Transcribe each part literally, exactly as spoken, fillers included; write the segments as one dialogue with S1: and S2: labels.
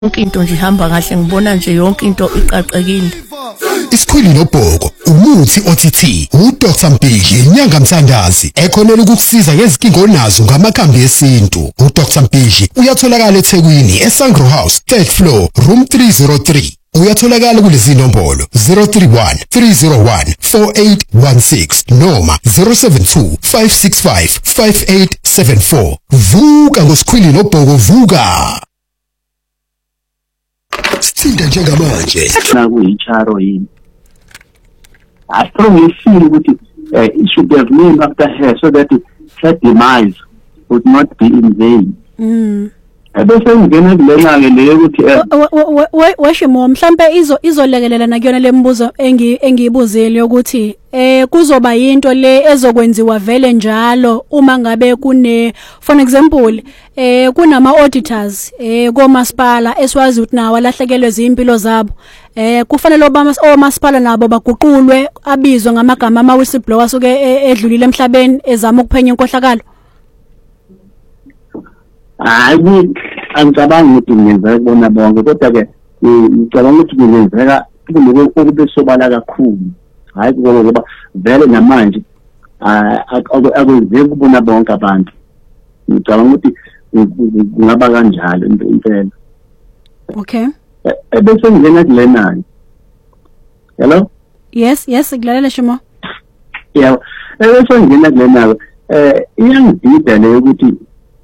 S1: yonke into nje ihamba kahle, ngibona nje yonke into iqaqekile.
S2: Isikhwili nobhoko umuthi O T T uDoctor Mpigi inyanga Mthandazi ekhonela ukukusiza ngezinkinga onazo ngamakhambi esintu. uDoctor Mpigi uyatholakala eThekwini eSangro House third floor room three oh three. Uyatholakala kulezi nombolo zero three one three zero one four eight one six noma zero seven two five six five five eight seven four. Vuka ngosikhwili nobhoko, vuka. Sithinda njengamanje
S3: nakuyicharo yini. I strongly feel ukuthi uh, it should have named after her so that her demise would not be in vain.
S1: Mm.
S3: Ebese ngena kulena ke leyo ukuthi
S1: weshimo mhlambe izo izolekelela nakuyona lembuzo engi engiyibuzile ukuthi eh kuzoba into le ezokwenziwa vele njalo uma ngabe kune for example eh kunama auditors eh komasipala eswazi ukuthi nawo alahlekelwe izimpilo zabo eh kufanele omasipala nabo baguqulwe abizwe ngamagama ama whistleblower asuke edlulile emhlabeni ezama ukuphenya inkohlakalo.
S3: Hayi angicabangi ukuthi ngenzeka kubona bonke kodwa ke ngicabanga ukuthi ngenzeka kuloko okube sobala kakhulu. Hayi ngoba vele namanje akwenzeki kubona bonke abantu. Ngicabanga ukuthi kungaba kanjalo impela.
S1: Okay.
S3: Ebese ngena kulena. Hello?
S1: Yes, yes, nglalela Shimo.
S3: Yeah. Ebese ngena kulena eh iyangidida le ukuthi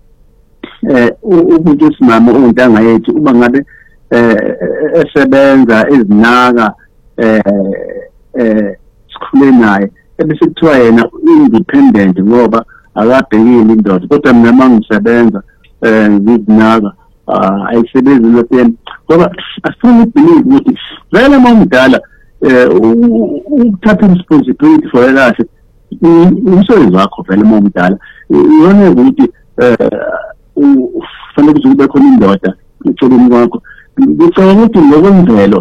S3: eh umuntu simama untanga yethu uma ngabe eh esebenza ezinaka eh eh sikhule naye ebese kuthiwa yena independent ngoba akabhekile indoda kodwa mina mangisebenza eh ngizinaka ayisebenzi lotheni ngoba asifuni believe ukuthi vele mangidala eh ukuthatha responsibility for kahle umsebenzi wakho vele mangidala yona ukuthi eh ufanele ukuthi ube khona indoda eceleni kwakho. Ngicabanga ukuthi ngokwemvelo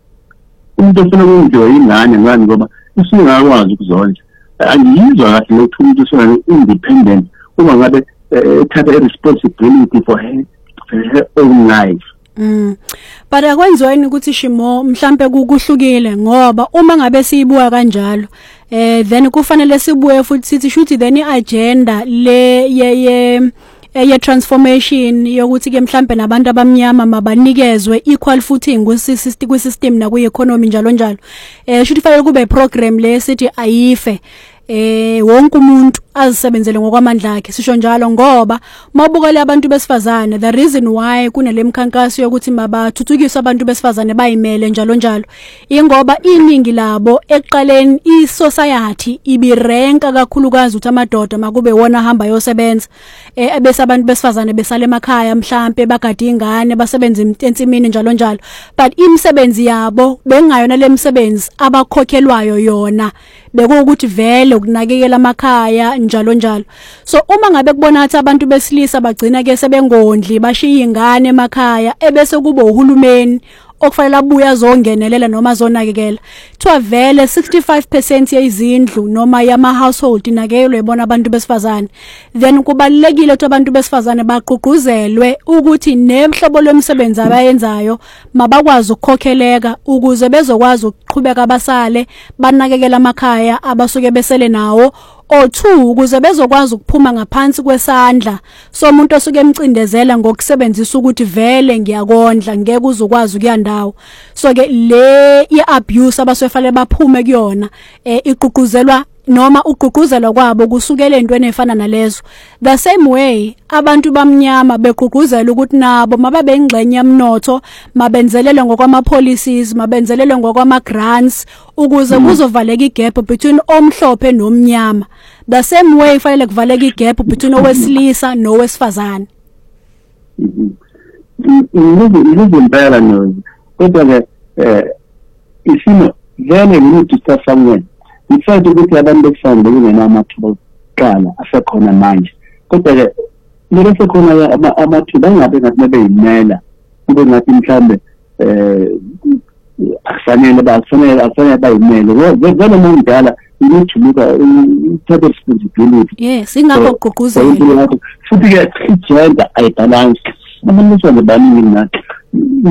S3: umuntu ofuna ukwenziwa ingane ngani ngoba usingakwazi ukuzondla. Angiyizwa kahle ukuthi umuntu usona independent uma ngabe ethatha responsibility for her, for her own life.
S1: Mm. But akwenziweni ukuthi Shimo mhlambe kukuhlukile ngoba uma ngabe siyibuka kanjalo eh then kufanele sibuye futhi sithi shuthi then iagenda le ye ye transformation yokuthi ke mhlambe nabantu abamnyama mabanikezwe equal footing kwisystem kwisystem na kwi-economy njalo njalo eh should fanele kube program le sithi ayife eh wonke umuntu azisebenzele ngokwamandla akhe. Sisho njalo ngoba mabukele abantu besifazane the reason why kunale mkhankaso yokuthi mabathuthukiswe abantu besifazane bayimele njalo njalo ingoba iningi labo eqaleni isociety ibirenka kakhulukazi ukuthi amadoda makube wona hamba yosebenza eh bese abantu besifazane besale emakhaya mhlambe bagadi ingane basebenza entsimini njalo njalo but imisebenzi yabo bengayona lemsebenzi abakhokhelwayo yona bekuwukuthi vele ukunakekela amakhaya njalo njalo. So uma ngabe kubona ukuthi abantu besilisa bagcina ke sebengondli bashiya ingane emakhaya ebese kuba uhulumeni okufanele abuye azongenelela noma azonakekela thiwa vele sixty-five percent yezindlu noma yama household inakekelwe ibona abantu besifazane then kubalekile ukuthi abantu besifazane baqhuquzelwe ukuthi nemhlobo lomsebenzi abayenzayo mabakwazi ukukhokheleka ukuze bezokwazi ukuqhubeka basale banakekela amakhaya abasuke besele nawo o two ukuze bezokwazi ukuphuma ngaphansi kwesandla so umuntu osuke emcindezela ngokusebenzisa ukuthi vele ngiyakondla ngeke uzokwazi ukuyandawo. So ke le iabuse abasefale baphume kuyona eh iququzelwa noma uququzelwa kwabo kusukela entweni efana nalezo. The same way abantu bamnyama beququzela ukuthi nabo mababe ingxenye yomnotho mabenzelele ngokwama policies mabenzelele ngokwama grants ukuze kuzovaleka igap between omhlophe nomnyama. The same way fanele kuvaleka igap between owesilisa nowesifazane.
S3: Ngizo impela no kodwa ke eh isimo vele we to start somewhere. Ngifunda ukuthi abantu besifazane kunena amathuba okuqala asekhona manje kodwa ke lelo sekhona amathuba angabe ngathi beyimela kube ngathi mhlambe eh afanele bafanele afanele bayimele vele mangidala ukuthi luka uthathe responsibility.
S1: Yes ingakho ukuqhuquzela
S3: futhi ke igender ayibalance abantu besifazane baningi nathi